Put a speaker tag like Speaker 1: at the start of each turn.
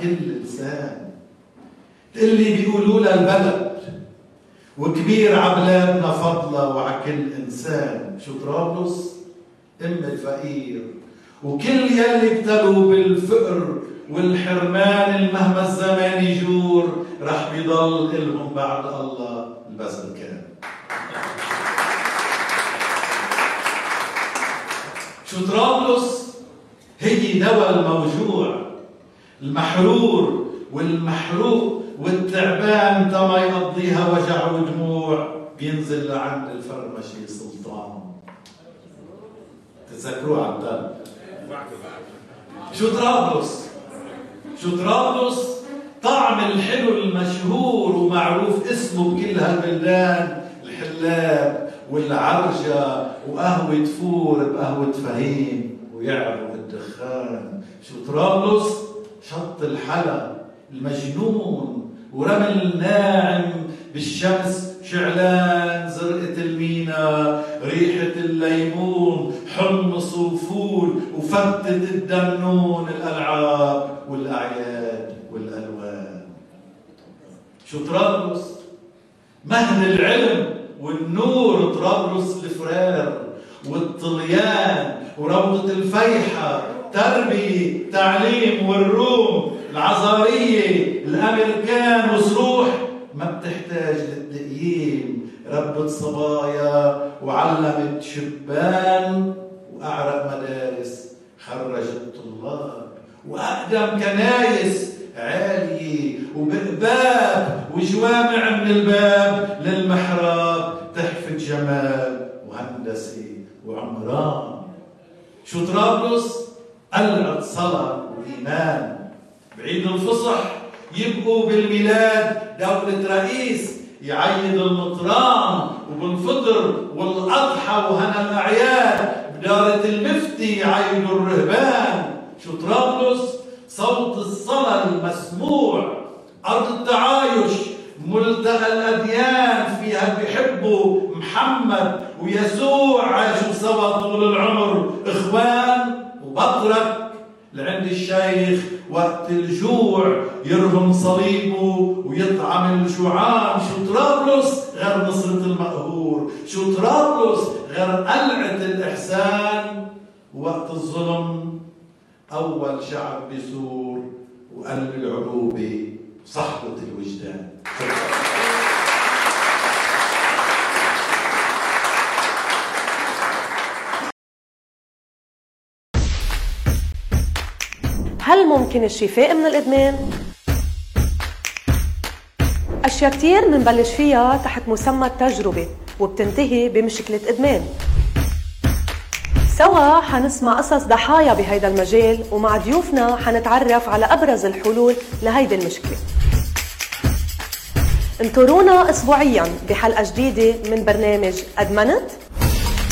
Speaker 1: كل لسان. تقلي بيقولوا لها البلد وكبير عبلادنا فضلة وعلى كل إنسان. شو طرابلس؟ أم الفقير وكل يلي ابتلوا بالفقر والحرمان مهما الزمان يجور رح بيضل إلهم بعد الله البذل كان. شو طرابلس؟ هي دواء الموجوع، المحرور والمحروق والتعبان تما يقضيها وجع ودموع بينزل لعند الفرمشي سلطان. تتذكروه عبدال؟ شو طرابلس؟ شو طرابلس؟ طعم الحلو المشهور ومعروف اسمه بكل هالبلدان، الحلاب والعرجة وقهوة فور بقهوة فهيم ويعروا الدخان. شو طرابلس؟ شط الحلا المجنون ورمل ناعم بالشمس شعلان، زرقة المينا، ريحة الليمون، حمص وفول وفتة الدنون، الألعاب والأعياد والألوان. شو طرابلس؟ مهد العلم والنور، طرابلس الفرار والطليان وروضة الفيحة، تربية تعليم والروم، العزارية الأمريكان وصروح ما بتحتاج للتقييم، ربت صبايا وعلمت شبان وأعرق مدارس خرجت طلاب، وأقدم كنايس عالية وبقباب وجوامع من الباب للمحراب تحفة جمال وهندسة وعمران. شو طرابلس؟ قلعة صلاة وإيمان. بعيد الفصح يبقوا بالميلاد دولة رئيس يعيد المطران، وبالفطر والأضحى وهنا الأعياد بدارة المفتي يعيدوا الرهبان. شو طرابلس؟ صوت الصلاة المسموع، أرض التعايش، ملتقى الأديان، فيها بيحبوا محمد ويسوع، عاشوا سوا طول العمر إخوان. وبطرك لعند الشيخ وقت الجوع يرهم صليبه ويطعم الجوعان. شو طرابلس غير نصرة المقهور؟ شو طرابلس غير قلعة الإحسان؟ وقت الظلم أول شعب بيثور وقلب العروبة صحبة الوجدان.
Speaker 2: هل ممكن الشفاء من الإدمان؟ أشياء كتير منبلش فيها تحت مسمى التجربة وبتنتهي بمشكلة إدمان. سوا حنسمع قصص ضحايا بهيدا المجال، ومع ضيوفنا حنتعرف على أبرز الحلول لهيدي المشكلة. انطرونا أسبوعياً بحلقة جديدة من برنامج أدمنت.